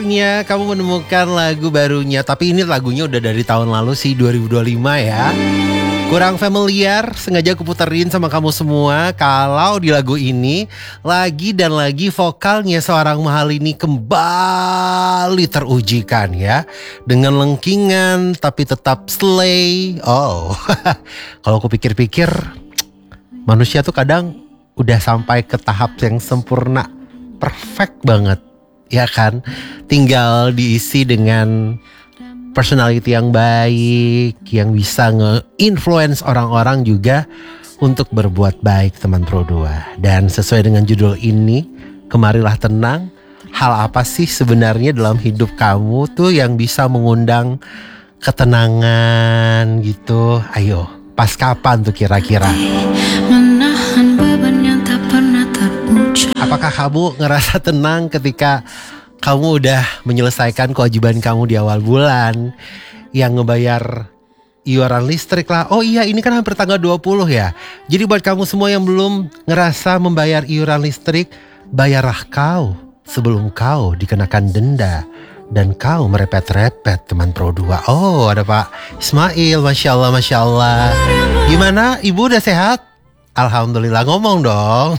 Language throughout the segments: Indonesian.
akhirnya kamu menemukan lagu barunya. Tapi ini lagunya udah dari tahun lalu sih, 2025 ya. Kurang familiar, sengaja aku puterin sama kamu semua. Kalau di lagu ini lagi dan lagi vokalnya seorang Mahalini kembali terujikan ya. Dengan lengkingan tapi tetap slay. Oh, kalau aku pikir-pikir, manusia tuh kadang udah sampai ke tahap yang sempurna, perfect banget, ya kan? Tinggal diisi dengan personality yang baik, yang bisa nge-influence orang-orang juga untuk berbuat baik, teman Pro 2. Dan sesuai dengan judul ini, Kemarilah Tenang, hal apa sih sebenarnya dalam hidup kamu tuh yang bisa mengundang ketenangan gitu? Ayo, pas kapan tuh kira-kira? Menahan beban yang tak pernah terucap. Apakah kamu ngerasa tenang ketika kamu udah menyelesaikan kewajiban kamu di awal bulan, yang ngebayar iuran listrik lah? Oh iya, ini kan hampir tanggal 20 ya. Jadi buat kamu semua yang belum ngerasa membayar iuran listrik, bayarlah kau sebelum kau dikenakan denda dan kau merepet-repet, teman Pro 2. Oh, ada Pak Ismail, Masya Allah, Masya Allah. Gimana, Ibu udah sehat? Alhamdulillah, ngomong dong.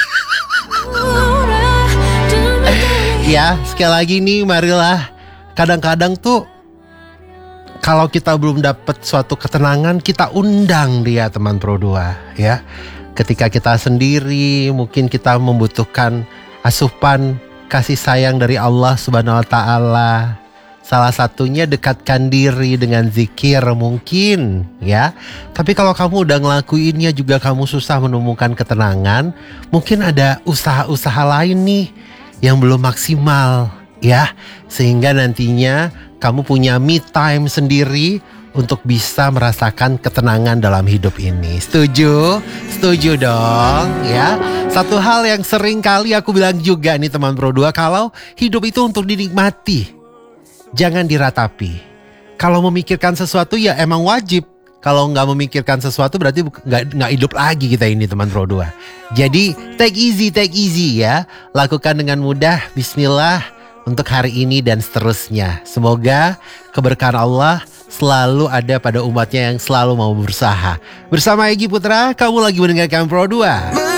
Ya, sekali lagi nih, marilah. Kadang-kadang tuh kalau kita belum dapat suatu ketenangan, kita undang dia, teman Pro 2 ya. Ketika kita sendiri, mungkin kita membutuhkan asupan kasih sayang dari Allah Subhanahu wa taala. Salah satunya dekatkan diri dengan zikir mungkin ya. Tapi kalau kamu udah ngelakuinnya juga kamu susah menemukan ketenangan, mungkin ada usaha-usaha lain nih yang belum maksimal ya, sehingga nantinya kamu punya me time sendiri untuk bisa merasakan ketenangan dalam hidup ini. Setuju? Setuju dong ya. Satu hal yang sering kali aku bilang juga nih, teman Pro 2, kalau hidup itu untuk dinikmati, jangan diratapi. Kalau memikirkan sesuatu ya emang wajib. Kalau nggak memikirkan sesuatu berarti nggak hidup lagi kita ini, teman Pro 2. Jadi take easy ya. Lakukan dengan mudah, bismillah, untuk hari ini dan seterusnya. Semoga keberkahan Allah selalu ada pada umatnya yang selalu mau berusaha. Bersama Egy Putra, kamu lagi mendengarkan Pro 2.